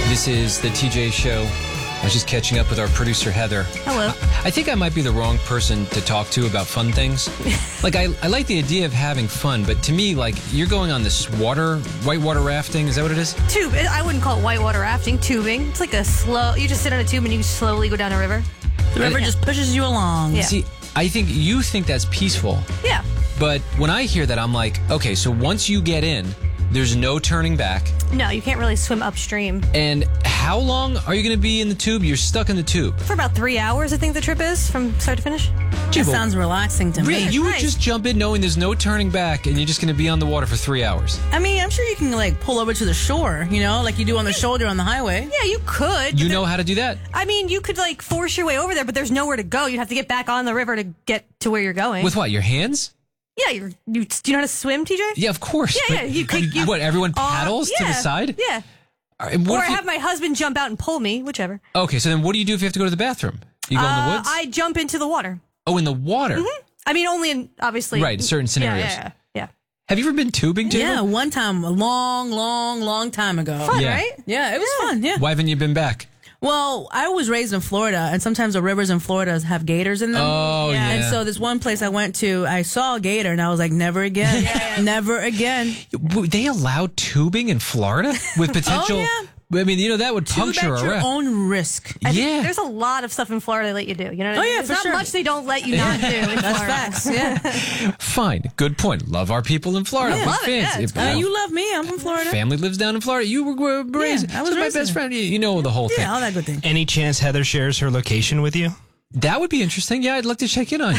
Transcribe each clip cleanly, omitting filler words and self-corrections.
This is the TJ Show. I was just catching up with our producer, Heather. Hello. I think I might be the wrong person to talk to about fun things. Like, I like the idea of having fun, but to me, like, you're going on this whitewater rafting. Is that what it is? Tube. I wouldn't call it whitewater rafting. Tubing. It's like you just sit on a tube and you slowly go down a river. The river just pushes you along. Yeah. See, I think you think that's peaceful. Yeah. But when I hear that, I'm like, okay, so once you get in, there's no turning back. No, you can't really swim upstream. And how long are you going to be in the tube? You're stuck in the tube. For about 3 hours, I think the trip is, from start to finish. That sounds relaxing to Really? me. You would Nice. just jump in knowing there's no turning back and you're just going to be on the water for 3 hours. I mean, I'm sure you can, like, pull over to the shore, you know, like you do on the shoulder on the highway. Yeah, you could. You know how to do that? I mean, you could, like, force your way over there, but there's nowhere to go. You'd have to get back on the river to get to where you're going. With what, your hands? Yeah, do you know how to swim, TJ? Yeah, of course. Yeah, yeah. What, everyone paddles to the side? Yeah. And what Or if you- have my husband jump out and pull me, whichever. Okay, so then what do you do if you have to go to the bathroom? You go in the woods? I jump into the water. Oh, in the water? I mean, only in, obviously. Right, certain scenarios. Yeah. Have you ever been tubing, Jayla? Yeah, one time, a long time ago. Fun, Yeah. right? Yeah, it was fun, yeah. Why haven't you been back? Well, I was raised in Florida, and sometimes the rivers in Florida have gators in them. Oh, yeah. And so this one place I went to, I saw a gator, and I was like, never again. Never again. They allow tubing in Florida with potential... yeah. I mean, you know, that would Tube puncture at a your raft. own risk. I think Yeah. There's a lot of stuff in Florida they let you do. You know what I mean? yeah, There's for not sure. much they don't let you not do in That's Florida. facts, yeah. Fine. Good point. Love our people in Florida. Yeah. Big Love it, fans. yeah, it's I mean, you love me. I'm from Florida. Family lives down in Florida. You were raised. I was so my raised best there. friend. You know the whole thing. Yeah, all that good thing. Any chance Heather shares her location with you? That would be interesting. Yeah, I'd like to check in on you.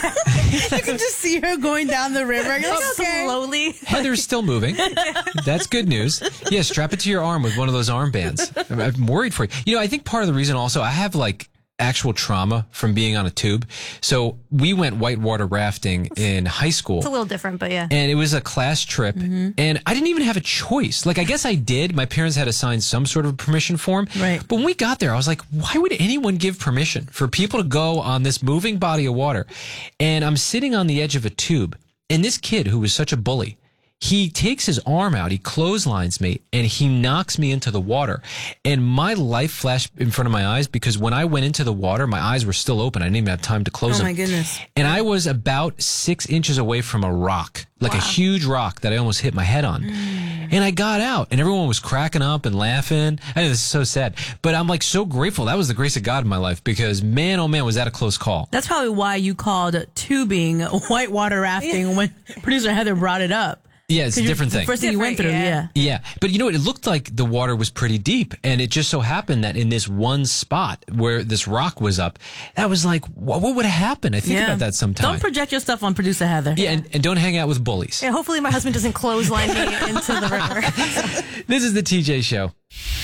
You can just see her going down the river. You're like, okay. Slowly. Heather's still moving. That's good news. Yeah, strap it to your arm with one of those armbands. I'm worried for you. You know, I think part of the reason also, I have like actual trauma from being on a tube. So we went whitewater rafting in high school. It's a little different, but yeah. And it was a class trip, and I didn't even have a choice. Like, I guess I did. My parents had to sign some sort of permission form. Right. But when we got there, I was like, why would anyone give permission for people to go on this moving body of water? And I'm sitting on the edge of a tube, and this kid who was such a bully, he takes his arm out, he clotheslines me, and he knocks me into the water. And my life flashed in front of my eyes because when I went into the water, my eyes were still open. I didn't even have time to close them. Oh, my goodness. And I was about 6 inches away from a rock, like a huge rock that I almost hit my head on. And I got out, and everyone was cracking up and laughing. I know, this is so sad. But I'm like so grateful. That was the grace of God in my life because, man, oh man, was that a close call. That's probably why you called tubing whitewater rafting when producer Heather brought it up. Yeah, it's a different thing. The first thing you went through, Different, yeah. Yeah, but you know what? It looked like the water was pretty deep, and it just so happened that in this one spot where this rock was up, that was like, what would have happened? I think about that sometimes. Don't project your stuff on producer Heather. Yeah, and don't hang out with bullies. Yeah, hopefully my husband doesn't clothesline me into the river. This is the TJ Show.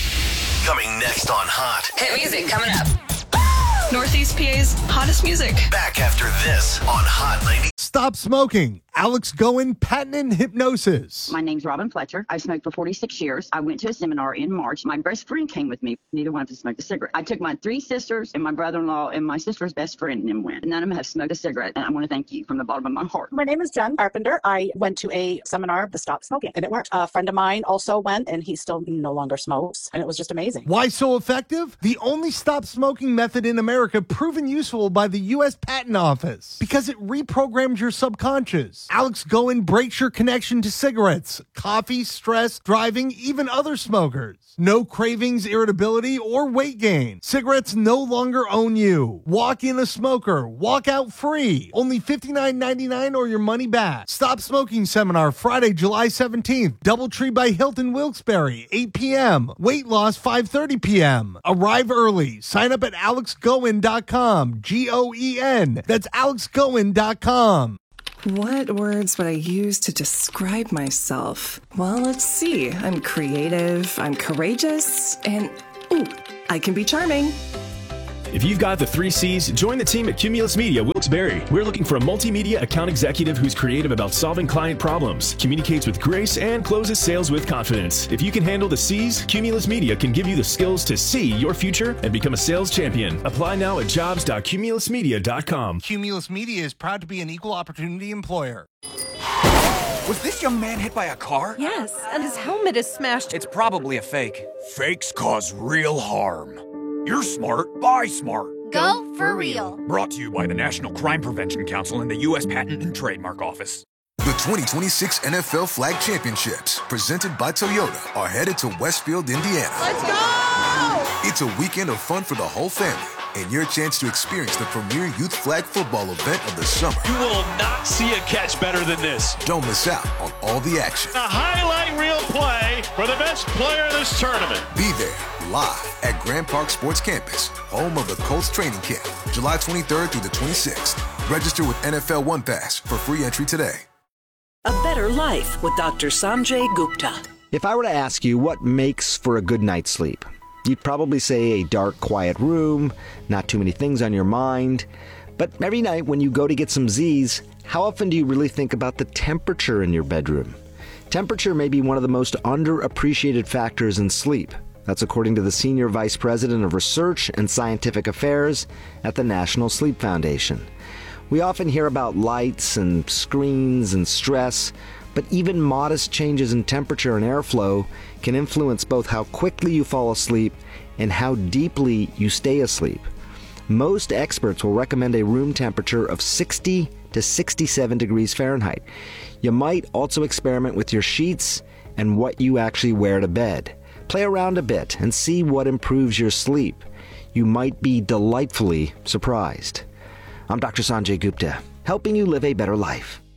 Coming next on Hot. Hit music coming up. Northeast PA's hottest music. Back after this on Hot 90. Stop smoking. Alex Goen, patent and hypnosis. My name's Robin Fletcher. I've smoked for 46 years. I went to a seminar in March. My best friend came with me. Neither one of us smoked a cigarette. I took my 3 sisters and my brother-in-law and my sister's best friend and went. None of them have smoked a cigarette. And I want to thank you from the bottom of my heart. My name is Jen Carpenter. I went to a seminar, the Stop Smoking, and it worked. A friend of mine also went, and he still no longer smokes, and it was just amazing. Why so effective? The only stop smoking method in America proven useful by the U.S. Patent Office because it reprograms your subconscious. Alex Goen breaks your connection to cigarettes, coffee, stress, driving, even other smokers. No cravings, irritability, or weight gain. Cigarettes no longer own you. Walk in a smoker. Walk out free. Only $59.99 or your money back. Stop Smoking Seminar Friday, July 17th. Doubletree by Hilton Wilkes-Barre, 8 p.m. Weight loss, 5:30 p.m. Arrive early. Sign up at alexgoen.com. Goen. That's alexgoen.com. What words would I use to describe myself? Well, let's see. I'm creative, I'm courageous, and ooh, I can be charming. If you've got the 3 C's, join the team at Cumulus Media Wilkes-Barre. We're looking for a multimedia account executive who's creative about solving client problems, communicates with grace, and closes sales with confidence. If you can handle the C's, Cumulus Media can give you the skills to see your future and become a sales champion. Apply now at jobs.cumulusmedia.com. Cumulus Media is proud to be an equal opportunity employer. Was this young man hit by a car? Yes, and his helmet is smashed. It's probably a fake. Fakes cause real harm. You're smart, buy smart. Go for real. Brought to you by the National Crime Prevention Council and the U.S. Patent and Trademark Office. The 2026 NFL Flag Championships, presented by Toyota, are headed to Westfield, Indiana. Let's go! It's a weekend of fun for the whole family and your chance to experience the premier youth flag football event of the summer. You will not see a catch better than this. Don't miss out on all the action. A highlight reel play for the best player in this tournament. Be there live at Grand Park Sports Campus, home of the Colts training camp, July 23rd through the 26th. Register with NFL One Pass for free entry today. A better life with Dr. Sanjay Gupta. If I were to ask you what makes for a good night's sleep, you'd probably say a dark, quiet room, not too many things on your mind. But every night when you go to get some Z's, how often do you really think about the temperature in your bedroom? Temperature may be one of the most underappreciated factors in sleep. That's according to the Senior Vice President of Research and Scientific Affairs at the National Sleep Foundation. We often hear about lights and screens and stress, but even modest changes in temperature and airflow can influence both how quickly you fall asleep and how deeply you stay asleep. Most experts will recommend a room temperature of 60 to 67 degrees Fahrenheit. You might also experiment with your sheets and what you actually wear to bed. Play around a bit and see what improves your sleep. You might be delightfully surprised. I'm Dr. Sanjay Gupta, helping you live a better life.